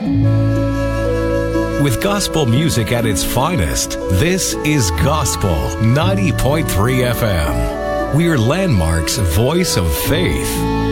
With gospel music at its finest, this is Gospel 90.3 FM. We're Landmark's voice of faith.